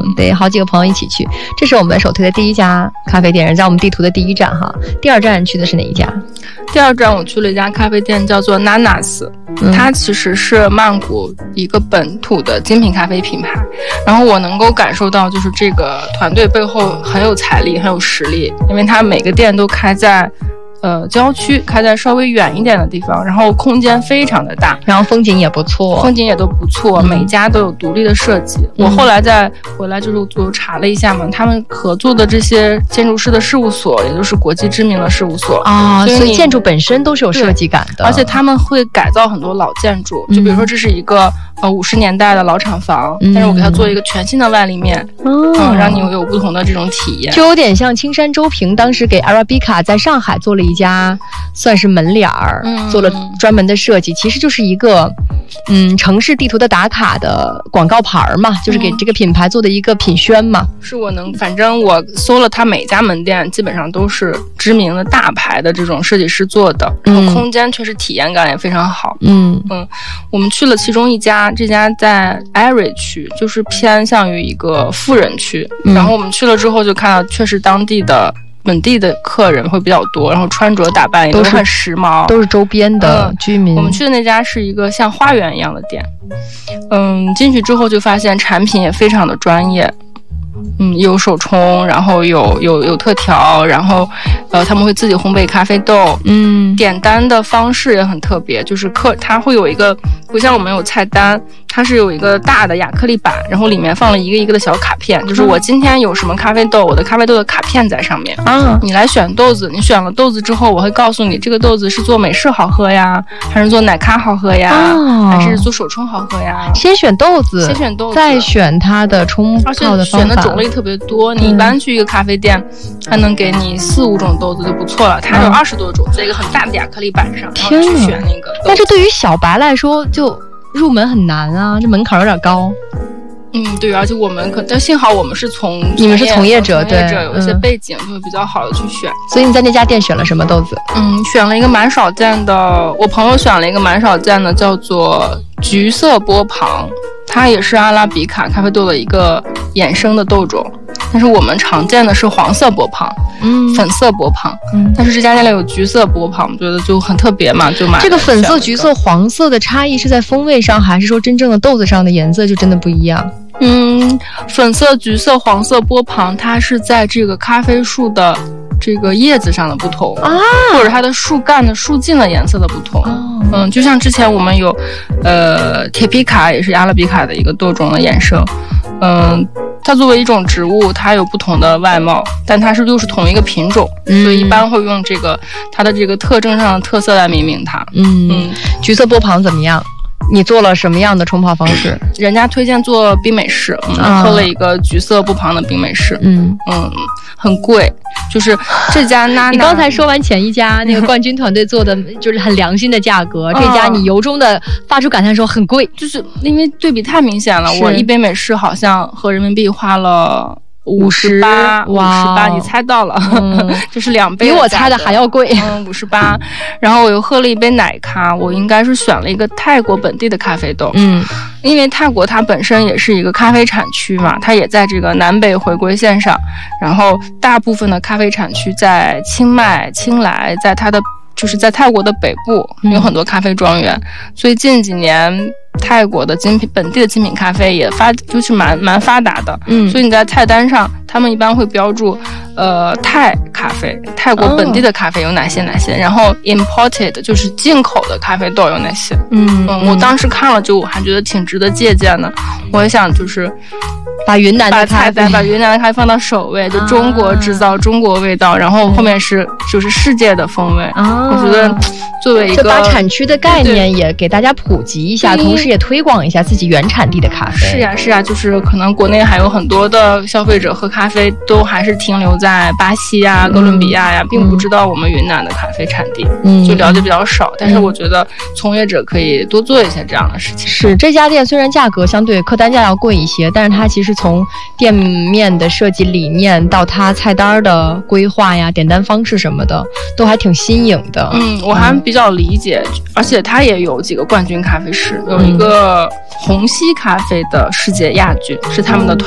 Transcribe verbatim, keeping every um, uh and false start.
对，好几个朋友一起去。这是我们首推的第一家咖啡店，在我们地图的第一站哈。第二站去的是哪一家？ 第二站我去了一家咖啡店，叫做 Nanas，嗯，它其实是曼谷一个本土的精品咖啡品牌。然后我能够感受到，就是这个团队背后很有财力，很有实力，因为它每个店都开在呃郊区，开在稍微远一点的地方，然后空间非常的大， 然后风景也不错， 风景也都不错，嗯，每家都有独立的设计。嗯，我后来再回来就是就查了一下嘛，他们合作的这些建筑师的事务所，也就是国际知名的事务所啊，所以, 所以建筑本身都是有设计感的， 而且他们会改造很多老建筑，就比如说这是一个呃五十年代的老厂房，嗯，但是我给它做一个全新的外立面，嗯，嗯让你有不同的这种体验， 就有点像青山周平当时给 Arabica 在上海做了一家算是门脸儿，嗯，做了专门的设计，其实就是一个嗯城市地图的打卡的广告牌嘛，就是给这个品牌做的一个品宣嘛。 嗯，是我能，反正我搜了它每家门店，基本上都是知名的大牌的这种设计师做的，然后空间确实体验感也非常好。嗯嗯，我们去了其中一家，这家在艾瑞区，就是偏向于一个富人区，嗯，然后我们去了之后就看到，确实当地的。本地的客人会比较多，然后穿着打扮也都很时髦， 都是周边的居民，嗯。 我们去的那家是一个像花园一样的店，嗯，进去之后就发现产品也非常的专业。嗯，有手冲，然后有有有特调，然后呃他们会自己烘焙咖啡豆，嗯，点单的方式也很特别，就是客它会有一个不像我们有菜单，它是有一个大的亚克力板，然后里面放了一个一个的小卡片，就是我今天有什么咖啡豆，我的咖啡豆的卡片在上面啊，你来选豆子，你选了豆子之后，我会告诉你这个豆子是做美式好喝呀，还是做奶咖好喝呀，哦，还是做手冲好喝呀？ 先选豆子， 先选豆子， 再选它的冲泡的方法。 选的种类特别多，你一般去一个咖啡店，它能给你四五种豆子就不错了，它有二十多种，在一个很大的亚克力板上，然后去选那个。 但是对于小白来说，就入门很难啊，这门槛有点高。 嗯，对，而且我们可，但幸好我们是从你们是从业者， 从业者有一些背景，就会比较好的去选。 所以你在那家店选了什么豆子？ 嗯，选了一个蛮少见的，我朋友选了一个蛮少见的，叫做橘色波旁，它也是阿拉比卡咖啡豆的一个衍生的豆种。但是我们常见的是黄色波旁，嗯，粉色波旁，嗯，但是这家店里有橘色波旁，我觉得就很特别嘛，就买。 这个粉色、橘色、黄色的差异是在风味上，还是说真正的豆子上的颜色就真的不一样？ 嗯，粉色、橘色、黄色波旁，它是在这个咖啡树的这个叶子上的不同啊，或者它的树干的树茎的颜色的不同。哦，嗯，就像之前我们有，呃，铁皮卡也是阿拉比卡的一个豆种的衍生，嗯。它作为一种植物，它有不同的外貌，但它是又是同一个品种，嗯，所以一般会用这个它的这个特征上的特色来命名它。 嗯嗯，橘色波旁怎么样？你做了什么样的冲泡方式？ 人家推荐做冰美式，我们喝了一个橘色波旁的冰美式。嗯嗯，很贵，就是这家娜娜。 你刚才说完前一家那个冠军团队做的，就是很良心的价格，这家你由衷的发出感叹说很贵， 就是因为对比太明显了。我一杯美式好像合人民币花了。五十八，五十八，你猜到了，嗯，就是两杯， 比我猜的还要贵。 嗯，五十八。然后我又喝了一杯奶咖，我应该是选了一个泰国本地的咖啡豆。嗯，因为泰国它本身也是一个咖啡产区嘛，它也在这个南北回归线上，然后大部分的咖啡产区在清迈、清莱，在它的就是在泰国的北部有很多咖啡庄园，嗯，所以近几年。泰国的精品本地的精品咖啡也发就是蛮蛮发达的，嗯，所以你在菜单上，他们一般会标注，呃，泰咖啡，泰国本地的咖啡有哪些哪些，然后 imported 就是进口的咖啡豆有哪些，嗯嗯，我当时看了就我还觉得挺值得借鉴的，我也想就是把云南的咖啡， 把云南的咖啡放到首位，就中国制造、啊、中国味道，然后后面是就是世界的风味，啊、我觉得作为一个就把产区的概念也给大家普及一下，同时也推广一下自己原产地的咖啡。 是呀是呀，就是可能国内还有很多的消费者喝咖啡都还是停留在巴西呀、哥伦比亚呀，嗯、并不知道我们云南的咖啡产地，嗯，就了解比较少。但是我觉得从业者可以多做一些这样的事情。 是，这家店虽然价格相对客单价要贵一些，但是它其实从店面的设计理念到它菜单的规划呀、点单方式什么的，都还挺新颖的。 嗯，我还比较理解，嗯、而且它也有几个冠军咖啡师，有一个虹吸咖啡的世界亚军是他们的团